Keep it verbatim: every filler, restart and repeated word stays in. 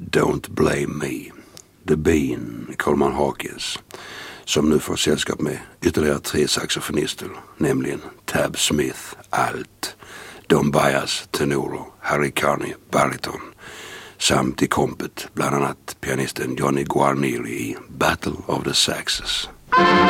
Don't Blame Me, The Bean, Coleman Hawkins, som nu får sällskap med ytterligare tre saxofonister, nämligen Tab Smith, alt, Don Byas, tenor, Harry Carney, bariton, samt i kompet bland annat pianisten Johnny Guarnieri i Battle of the Saxes.